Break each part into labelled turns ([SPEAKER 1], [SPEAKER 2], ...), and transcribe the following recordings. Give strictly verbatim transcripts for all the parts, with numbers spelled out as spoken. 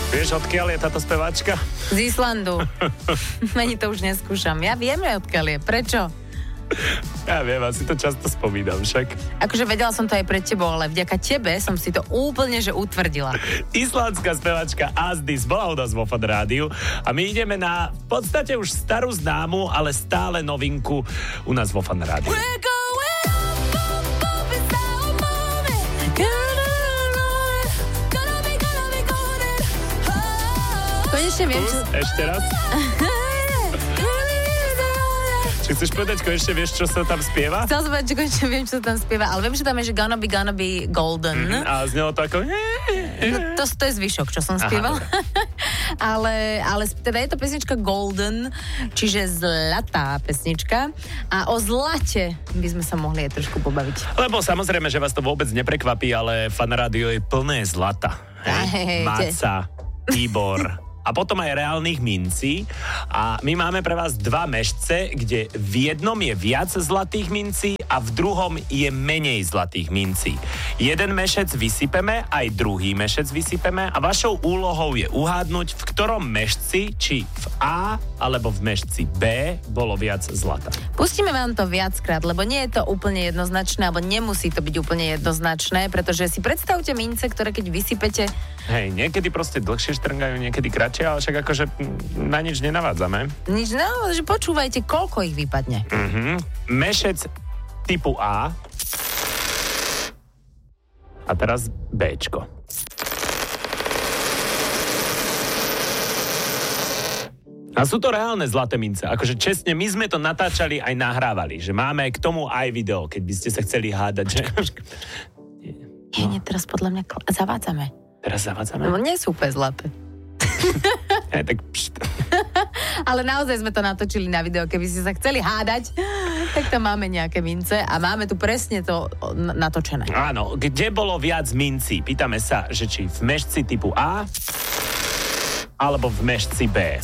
[SPEAKER 1] Vieš, odkiaľ je táto speváčka?
[SPEAKER 2] Z Islandu. Ani to už neskúšam. Ja viem, odkiaľ je. Prečo?
[SPEAKER 1] Ja viem, asi to často spomínam však.
[SPEAKER 2] Akože vedela som to aj pred tebou, ale vďaka tebe som si to úplne, že utvrdila.
[SPEAKER 1] Islandská spevačka Asdis bola u nás vo Fan Rádiu a my ideme na v podstate už starú známu, ale stále novinku u nás vo Fan Rádiu.
[SPEAKER 2] Konečne viem, čo...
[SPEAKER 1] Ešte raz. Či chceš povedať, konečne vieš, čo sa tam spieva?
[SPEAKER 2] Chcel som povedať, že konečne viem, čo sa tam spieva, ale viem, že tam je, že gonna be, gonna be golden.
[SPEAKER 1] Mm, a znelo to ako...
[SPEAKER 2] No, to, to je zvyšok, čo som spieval. ale, ale teda je to pesnička Golden, čiže zlatá pesnička. A o zlate by sme sa mohli aj trošku pobaviť.
[SPEAKER 1] Lebo samozrejme, že vás to vôbec neprekvapí, ale Fan Rádio je plné zlata. Hej, Maca, Tibor... A potom aj reálnych mincí. A my máme pre vás dva mešce, kde v jednom je viac zlatých mincí a v druhom je menej zlatých mincí. Jeden mešec vysypeme, aj druhý mešec vysypeme a vašou úlohou je uhádnuť, v ktorom mešci, či v A alebo v mešci B bolo viac zlata.
[SPEAKER 2] Pustíme vám to viackrát, lebo nie je to úplne jednoznačné, alebo nemusí to byť úplne jednoznačné, pretože si predstavte mince, ktoré keď vysypete...
[SPEAKER 1] Hej, niekedy proste dlhšie štrngajú, niekedy kratšie, ale však akože na nič nenavádzame.
[SPEAKER 2] Nič, no, že počúvajte, koľko ich vypadne.
[SPEAKER 1] Mhm. Mešec typu A a teraz Bčko. A sú to reálne zlaté mince. Akože čestne, my sme to natáčali aj nahrávali, že máme k tomu aj video, keď by ste sa chceli hádať, že...
[SPEAKER 2] Nie, nie, teraz podľa mňa kl- zavádzame.
[SPEAKER 1] Teraz zavádzame?
[SPEAKER 2] No nie sú úplne zlaté.
[SPEAKER 1] Ja, tak pšt.
[SPEAKER 2] Ale naozaj sme to natočili na video, keby ste sa chceli hádať, tak tam máme nejaké mince a máme tu presne to natočené.
[SPEAKER 1] Áno, kde bolo viac mincí? Pýtame sa, že či v mešci typu A alebo v mešci B.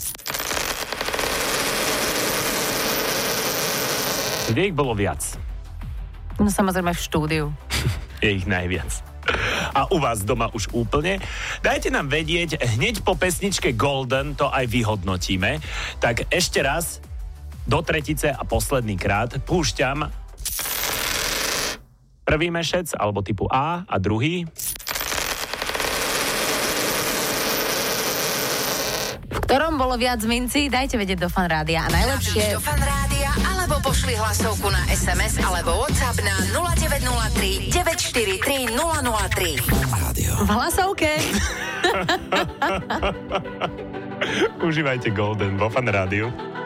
[SPEAKER 1] Kde ich bolo viac?
[SPEAKER 2] No samozrejme v štúdiu.
[SPEAKER 1] Je ich najviac. A u vás doma už úplne. Dajte nám vedieť, hneď po pesničke Golden to aj vyhodnotíme. Tak ešte raz, do tretice a posledný krát púšťam prvý mešec, alebo typu A a druhý.
[SPEAKER 2] V ktorom bolo viac mincí, dajte vedieť do Fan Rádia. A najlepšie...
[SPEAKER 3] Do Fan Rádia, alebo pošli hlasovku na es em es alebo WhatsApp na nula deväť nula tri deväť štyri tri nula nula tri.
[SPEAKER 2] V hlasovke.
[SPEAKER 1] Užívajte Golden vo Fan Rádiu.